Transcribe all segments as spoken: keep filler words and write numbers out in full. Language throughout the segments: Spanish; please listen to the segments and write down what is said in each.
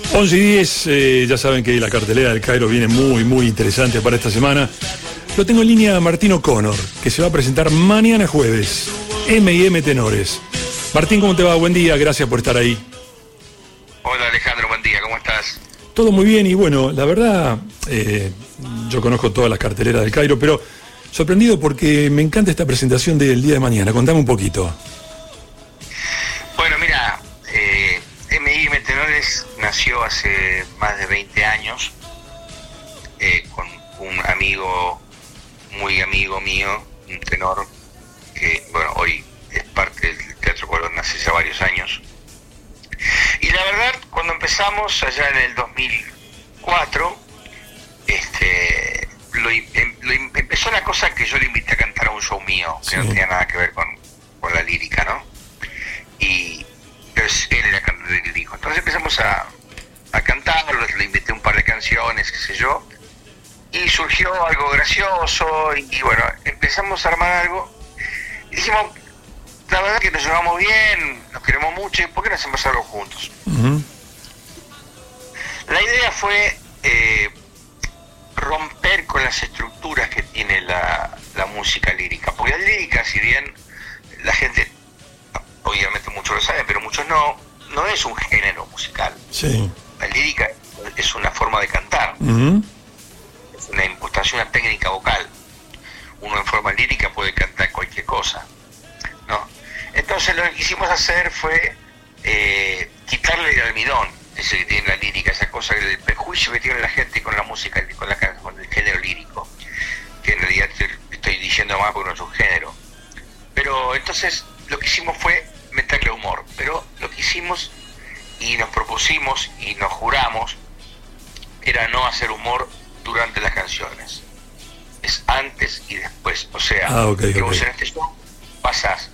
once y diez, eh, ya saben que la cartelera del Cairo viene muy, muy interesante para esta semana. Lo tengo en línea a Martín O'Connor, que se va a presentar mañana jueves, eme y eme Tenores. Martín, ¿cómo te va? Buen día, gracias por estar ahí. Hola Alejandro, buen día, ¿cómo estás? Todo muy bien y bueno, la verdad, eh, yo conozco todas las carteleras del Cairo, pero sorprendido porque me encanta esta presentación del día de mañana. Contame un poquito. Bueno, mira, eh, eme y eme Tenores nació hace más de veinte años eh, con un amigo, muy amigo mío, un tenor, que bueno, hoy es parte del Teatro Colón hace ya varios años. Y la verdad, cuando empezamos allá en el dos mil cuatro, este, lo, lo, empezó una cosa que yo le invité a cantar a un show mío, que sí. no tenía nada que ver con, con la lírica, ¿no? Y pues, él era cantante lírico. Entonces empezamos a, a cantar, le invité un par de canciones, qué sé yo, y surgió algo gracioso, y, y bueno, empezamos a armar algo, y dijimos, la verdad que nos llevamos bien, nos queremos mucho, ¿y por qué no hacemos algo juntos? Uh-huh. La idea fue eh, romper con las estructuras que tiene la, la música lírica, porque la lírica, si bien la gente, obviamente muchos lo saben, pero muchos no, no es un género musical. Sí. La lírica es una forma de cantar, uh-huh. es una impostación, una técnica vocal. Uno en forma lírica puede cantar cualquier cosa, ¿no? Entonces lo que quisimos hacer fue eh, quitarle el almidón, ese que tiene la lírica, esa cosa, el prejuicio que tiene la gente con la música, con, la, con el género lírico, que en realidad te estoy diciendo más porque no es un género. Pero entonces lo que hicimos fue meterle humor, pero lo que hicimos y nos propusimos y nos juramos era no hacer humor durante las canciones, es antes y después, o sea, ah, okay, que okay. vos en este show pasás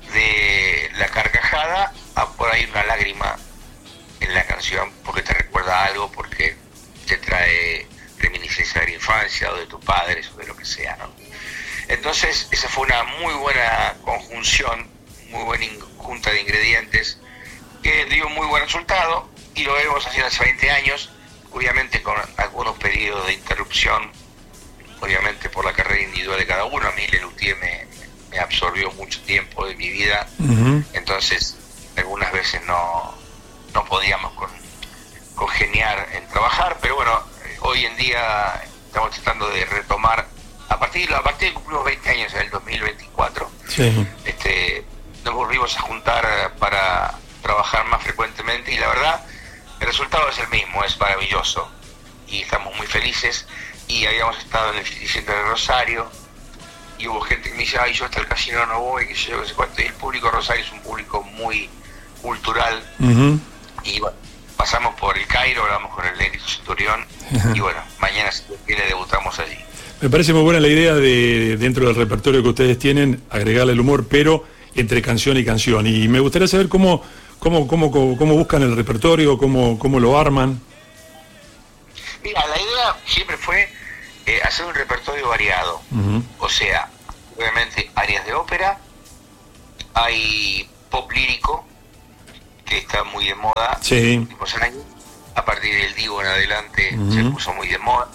de la carcajada a por ahí una lágrima en la canción porque te recuerda algo, porque te trae reminiscencia de la infancia o de tus padres o de lo que sea, ¿no? Entonces esa fue una muy buena conjunción, muy buena junta de ingredientes que dio muy buen resultado y lo vemos haciendo hace veinte años, obviamente con algunos periodos de interrupción, obviamente por la carrera individual de cada uno. A mí Lelutier me, me absorbió mucho tiempo de mi vida, uh-huh. entonces algunas veces no, no podíamos con, congeniar en trabajar, pero bueno, hoy en día estamos tratando de retomar, a partir, a partir de cumplimos veinte años en el dos mil veinticuatro, sí. este, nos volvimos a juntar para trabajar más frecuentemente y la verdad el resultado es el mismo, es maravilloso y estamos muy felices. Y habíamos estado en el cincuenta de Rosario y hubo gente que me dice, ay, yo hasta el casino no voy, que yo no sé cuánto. Y el público de Rosario es un público muy cultural, uh-huh. y bueno, pasamos por el Cairo, hablamos con el Érico Centurión, uh-huh. y bueno, mañana si quiere debutamos allí. Me parece muy buena la idea de, dentro del repertorio que ustedes tienen, agregarle el humor, pero entre canción y canción. Y me gustaría saber cómo, cómo, cómo, cómo, cómo buscan el repertorio, cómo, cómo lo arman. Mira, la idea siempre fue eh, hacer un repertorio variado, uh-huh. o sea, obviamente áreas de ópera, hay pop lírico, que está muy de moda, sí. a partir del Divo en adelante uh-huh. se puso muy de moda,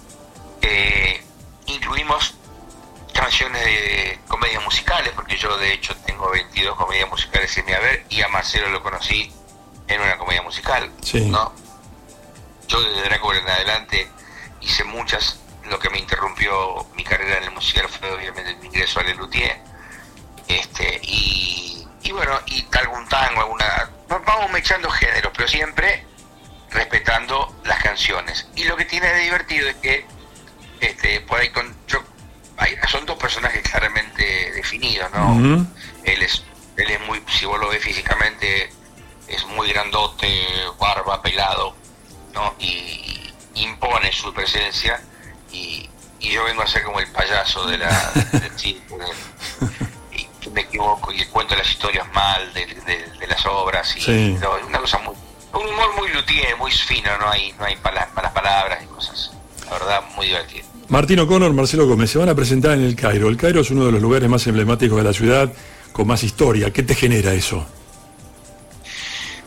eh, incluimos canciones de comedias musicales, porque yo de hecho tengo veintidós comedias musicales en mi haber, y a Marcelo lo conocí en una comedia musical, sí. ¿no? Yo desde Draco en adelante hice muchas. Lo que me interrumpió mi carrera en el musical fue obviamente mi ingreso a Lelutier, este, y, y bueno, y algún tango, alguna, vamos mechando géneros, pero siempre respetando las canciones. Y lo que tiene de divertido es que este, por ahí con, yo, hay, son dos personajes claramente definidos, ¿no? Uh-huh. Él es, él es muy, si vos lo ves físicamente, es muy grandote, barba, pelado, ¿no? Y impone su presencia, y, y yo vengo a ser como el payaso de la, del circo, de, y me equivoco y cuento las historias mal de, de, de las obras, y sí. no, una cosa muy, un humor muy luthier, muy fino, no hay, no hay malas, malas palabras y cosas, la verdad, muy divertido. Martín O'Connor, Marcelo Gómez, se van a presentar en el Cairo. El Cairo es uno de los lugares más emblemáticos de la ciudad, con más historia. ¿Qué te genera eso?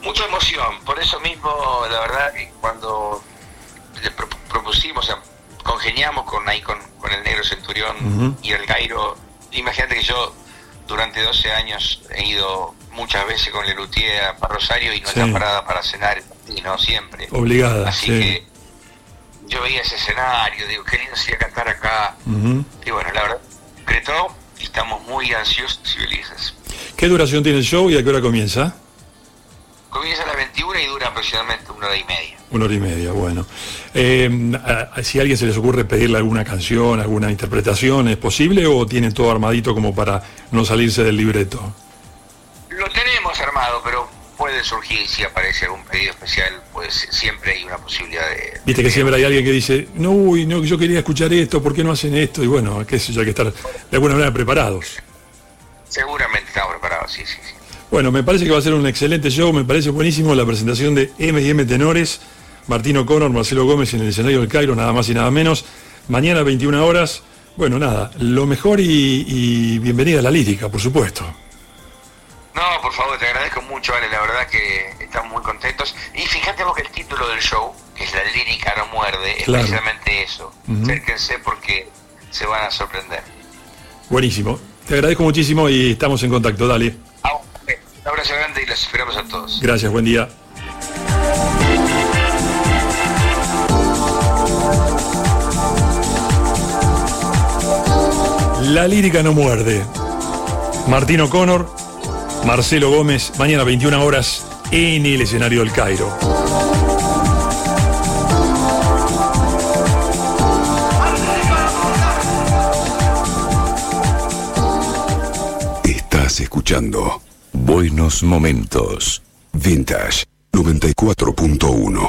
Mucha emoción, por eso mismo, la verdad, que cuando le pro- propusimos, o sea, congeniamos con ahí con, con el Negro Centurión uh-huh. y el Cairo. Imagínate que yo durante doce años he ido muchas veces con Lelutier a Rosario y no sí. es la parada para cenar, y no siempre. Obligada. Así sí. que yo veía ese escenario, digo, qué lindo sería cantar acá. Uh-huh. Y bueno, la verdad, concretó y estamos muy ansiosos y felices. ¿Qué duración tiene el show y a qué hora comienza? Comienza a las veintiuna y dura aproximadamente una hora y media. Una hora y media, bueno. Eh, a, a, si a alguien se les ocurre pedirle alguna canción, alguna interpretación, ¿es posible o tienen todo armadito como para no salirse del libreto? Lo tenemos armado, pero puede surgir, si aparece algún pedido especial, pues siempre hay una posibilidad de... Viste que siempre hay alguien que dice, no, uy, no, yo quería escuchar esto, ¿por qué no hacen esto? Y bueno, qué sé yo, hay que estar de alguna manera preparados. Seguramente estamos preparados, sí, sí, sí. Bueno, me parece que va a ser un excelente show, me parece buenísimo la presentación de eme y eme Tenores, Martín O'Connor, Marcelo Gómez en el escenario del Cairo, nada más y nada menos. Mañana veintiuna horas, bueno, nada, lo mejor y, y bienvenida a la lírica, por supuesto. No, por favor, te agradezco mucho, Ale, la verdad que estamos muy contentos. Y fíjate vos que el título del show, que es La lírica no muerde, es claro. precisamente eso. Uh-huh. Acérquense porque se van a sorprender. Buenísimo, te agradezco muchísimo y estamos en contacto, dale. Un abrazo grande y los esperamos a todos. Gracias, buen día. La lírica no muerde. Martín O'Connor, Marcelo Gómez, mañana veintiuna horas en el escenario del Cairo. Estás escuchando Buenos Momentos Vintage noventa y cuatro punto uno.